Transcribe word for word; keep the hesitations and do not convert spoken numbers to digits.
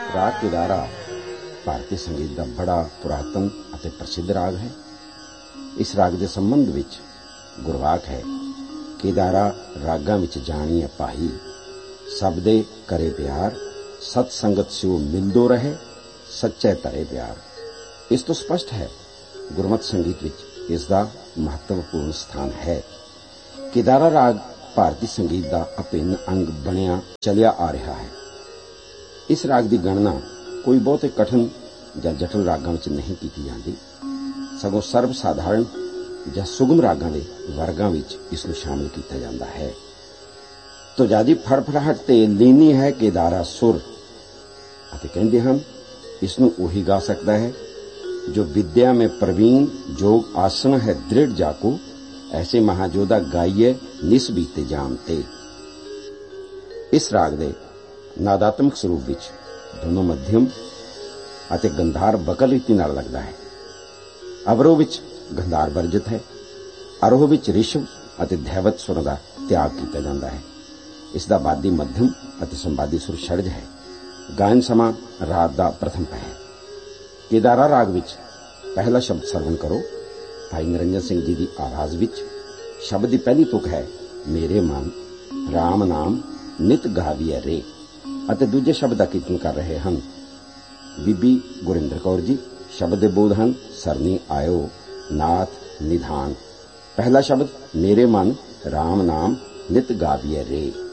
राग केदारा भारतीय संगीत का बड़ा पुरातन ਅਤੇ प्रसिद्ध राग है। इस राग के संबंध विच गुरवाक है, केदारा रागां विच जाणीए पाही, सब दे करे प्यार, सत संगत स्यो मिलदो रहे, सच्चे धरे प्यार। इस तो स्पष्ट है गुरमत संगीत विच इसका महत्वपूर्ण स्थान है। केदारा राग भारतीय संगीत का अभिन्न अंग बनिया चलिया आ रहा है। इस राग की गणना कोई बहुते कठिन या जटिल रागां विच नहीं की जाती, सगों सर्व साधारण या सुगम रागां दे वर्गां विच इसनूं शामिल किया जाता है। तो जादी फड़फड़ाहट ते लीनी है केदारा सुर अते कहंदे हन इसनूं ओही गा सकता है जो विद्या में प्रवीण, जोग आसन है दृढ़ जाको, ऐसे महाजोधा गाइए निस बीते जामते। इस राग दे नादात्मक स्वरूप विच दोनों मध्यम अते गंधार बकल रीति नाल लगदा है। अवरोह विच गंधार वर्जित है, आरोह विच ऋषभ अते धैवत सुर का त्याग किया जाता है। इसका बादी मध्यम अते संवादी सुर षडज है। गायन समा रात का प्रथम पहर। केदारा राग विच पहला शब्द सरवण करो। भाई निरंजन सिंह जी की आवाज विच शब्द की पहली तुक है मेरे मन राम नाम नित गाविए रे, अते दूजे शब्द का कीर्तन कर रहे हैं बीबी गुरिंदर कौर जी। शब्द बोध हैं सरनी आयो नाथ निधान। पहला शब्द मेरे मन राम नाम नित गाविए रे।